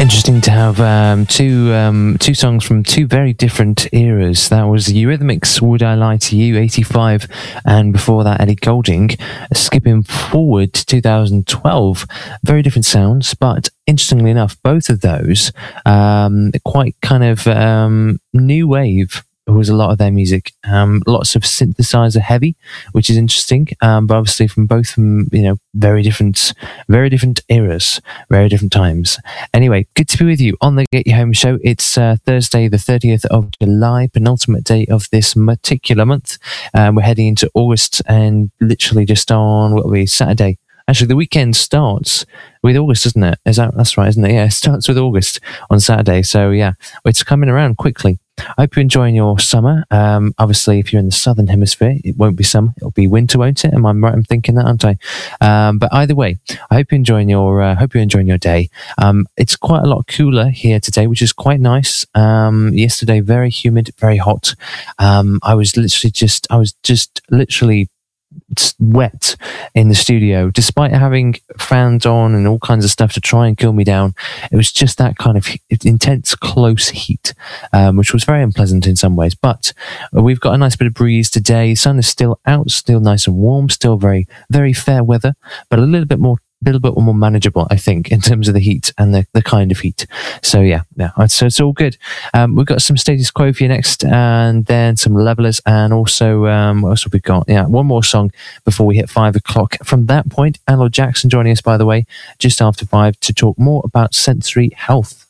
Interesting to have two songs from two very different eras. That was Eurythmics' Would I Lie to You, 85, and before that Ellie Goulding, skipping forward to 2012. Very different sounds, but interestingly enough, both of those quite kind of new wave was a lot of their music. Lots of synthesizer heavy, which is interesting, but obviously from both very different eras, very different times. Anyway, good to be with you on the Get You Home show. It's Thursday the 30th of July, penultimate day of this particular month. We're heading into August, and literally just on what will be Saturday. Actually, the weekend starts with August, doesn't it? That's right, isn't it? Yeah, it starts with August on Saturday. So yeah, it's coming around quickly. I hope you're enjoying your summer. Obviously, if you're in the southern hemisphere, it won't be summer; it'll be winter, won't it? Am I right? I'm thinking that, aren't I? But either way, I hope you're enjoying your day. It's quite a lot cooler here today, which is quite nice. Yesterday, very humid, very hot. I was just literally wet in the studio, despite having fans on and all kinds of stuff to try and cool me down. It was just that kind of intense, close heat, which was very unpleasant in some ways. But we've got a nice bit of breeze today. Sun is still out, still nice and warm, still very, very fair weather, but a little bit more manageable, I think, in terms of the heat and the kind of heat. So yeah, so it's all good. We've got some Status Quo for you next, and then some Levelers, and also what else have we got? Yeah, one more song before we hit 5 o'clock. From that point, Anlo Jackson joining us, by the way, just after 5 to talk more about sensory health.